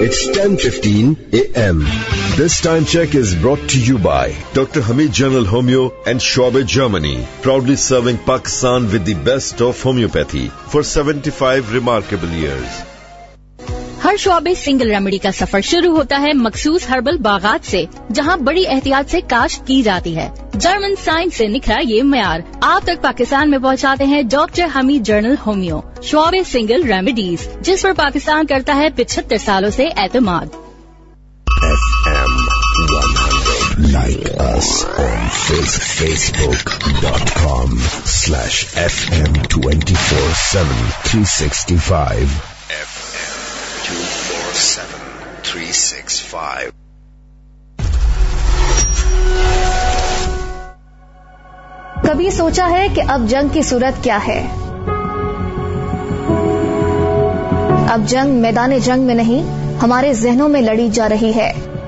It's 10:15 a.m. This time check is brought to you by Dr. Hamid General Homeo and Shoaib Germany, proudly serving Pakistan with the best of homeopathy for 75 remarkable years. ہر شعبے single remedy کا سفر شروع ہوتا ہے مخصوص herbal باغات سے، جہاں بڑی احتیاط سے کاشت کی جاتی ہے۔ جرمن سائنس سے نکھرا یہ معیار آپ تک پاکستان میں پہنچاتے ہیں ڈاکٹر حمید جنرل ہومیو، شعبے سنگل ریمیڈیز، جس پر پاکستان کرتا ہے 75 سالوں سے اعتماد۔ FM 100. Like us on Facebook.com/FM 24/7 365. FM 24/7 365. کبھی سوچا ہے کہ اب جنگ کی صورت کیا ہے؟ اب جنگ میدان جنگ میں نہیں، ہمارے ذہنوں میں لڑی جا رہی ہے۔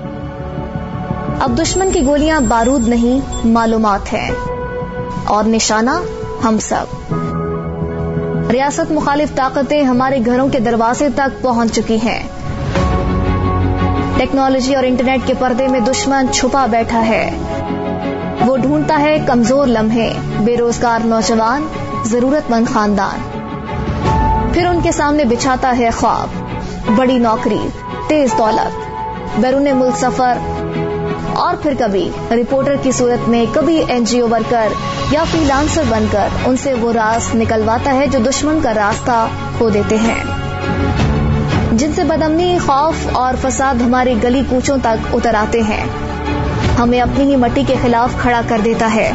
اب دشمن کی گولیاں بارود نہیں، معلومات ہیں، اور نشانہ ہم سب۔ ریاست مخالف طاقتیں ہمارے گھروں کے دروازے تک پہنچ چکی ہیں۔ ٹیکنالوجی اور انٹرنیٹ کے پردے میں دشمن چھپا بیٹھا ہے۔ وہ ڈھونڈتا ہے کمزور لمحے، بے روزگار نوجوان، ضرورت مند خاندان، پھر ان کے سامنے بچھاتا ہے خواب، بڑی نوکری، تیز دولت، بیرون ملک سفر، اور پھر کبھی رپورٹر کی صورت میں، کبھی NGO ورکر یا فری لانسر بن کر ان سے وہ راز نکلواتا ہے جو دشمن کا راستہ کھو دیتے ہیں، جن سے بدامنی، خوف اور فساد ہماری گلی کوچوں تک اتر آتے ہیں، ہمیں اپنی ہی مٹی کے خلاف کھڑا کر دیتا ہے۔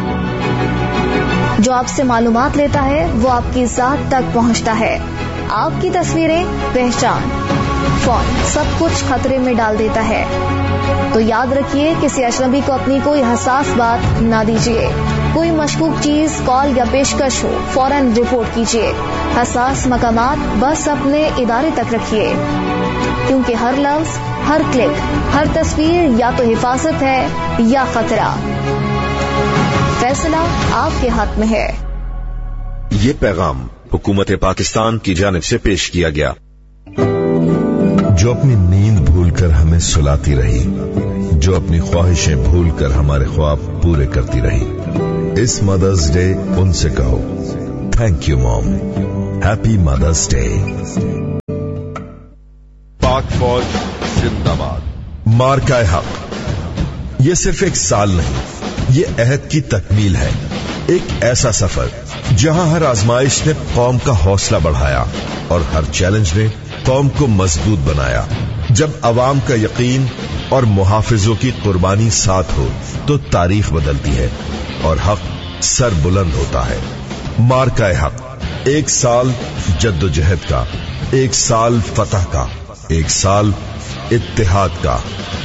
جو آپ سے معلومات لیتا ہے وہ آپ کی ذات تک پہنچتا ہے، آپ کی تصویریں، پہچان، فون، سب کچھ خطرے میں ڈال دیتا ہے۔ تو یاد رکھیے، کسی اجنبی کو اپنی کوئی حساس بات نہ دیجیے۔ کوئی مشکوک چیز، کال یا پیشکش ہو، فوراً رپورٹ کیجیے۔ حساس مقامات بس اپنے ادارے تک رکھیے، کیونکہ ہر لفظ، ہر کلک، ہر تصویر یا تو حفاظت ہے یا خطرہ۔ فیصلہ آپ کے ہاتھ میں ہے۔ یہ پیغام حکومت پاکستان کی جانب سے پیش کیا گیا۔ جو اپنی نیند بھول کر ہمیں سلاتی رہی، جو اپنی خواہشیں بھول کر ہمارے خواب پورے کرتی رہی، اس مدرز ڈے ان سے کہو thank you mom, happy mothers day. پاک فوج زندہ باد۔ مارکہ حق، یہ صرف ایک سال نہیں، یہ عہد کی تکمیل ہے، ایک ایسا سفر جہاں ہر آزمائش نے قوم کا حوصلہ بڑھایا اور ہر چیلنج نے قوم کو مضبوط بنایا۔ جب عوام کا یقین اور محافظوں کی قربانی ساتھ ہو تو تاریخ بدلتی ہے اور حق سر بلند ہوتا ہے۔ مارکہ حق، ایک سال جد و جہد کا، ایک سال فتح کا، ایک سال اتحاد کا،